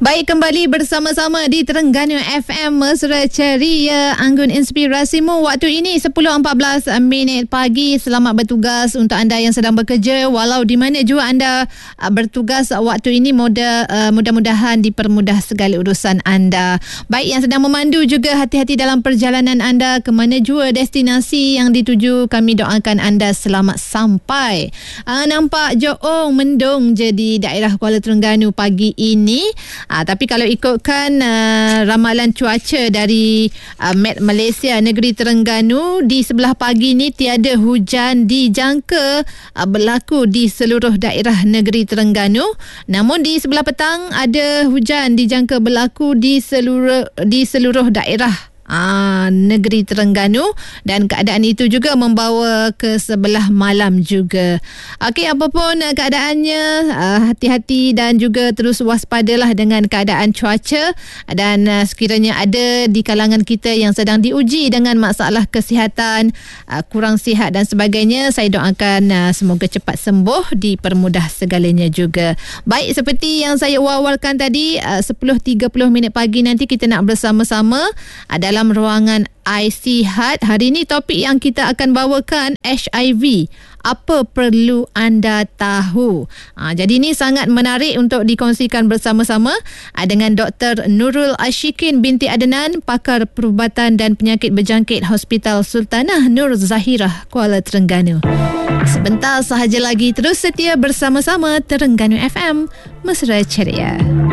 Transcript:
Baik, kembali bersama-sama di Terengganu FM Mesra Ceria, Anggun Inspirasimu. Waktu ini 10.14 pagi. Selamat bertugas untuk anda yang sedang bekerja, walau di mana juga anda bertugas waktu ini. Mudah-mudahan dipermudah segala urusan anda. Baik, yang sedang memandu juga hati-hati dalam perjalanan anda ke mana jua destinasi yang dituju. Kami doakan anda selamat sampai. Nampak Johor mendung je di daerah Kuala Terengganu pagi ini. Tapi kalau ikutkan ramalan cuaca dari Met Malaysia Negeri Terengganu, di sebelah pagi ni tiada hujan dijangka berlaku di seluruh daerah negeri Terengganu. Namun di sebelah petang ada hujan dijangka berlaku di seluruh daerah negeri Terengganu, dan keadaan itu juga membawa ke sebelah malam juga. Okey, apapun keadaannya, hati-hati dan juga terus waspadalah dengan keadaan cuaca. Dan sekiranya ada di kalangan kita yang sedang diuji dengan masalah kesihatan, kurang sihat dan sebagainya, saya doakan semoga cepat sembuh, dipermudah segalanya juga. Baik, seperti yang saya awalkan tadi, 10.30 pagi nanti kita nak bersama-sama dalam ruangan iSihat. Hari ini topik yang kita akan bawakan HIV. Apa perlu anda tahu? Jadi ini sangat menarik untuk dikongsikan bersama-sama dengan Dr. Nurul Ashikin binti Adnan, pakar perubatan dan penyakit berjangkit Hospital Sultanah Nur Zahirah, Kuala Terengganu. Sebentar sahaja lagi, terus setia bersama-sama Terengganu FM Mesra Ceria.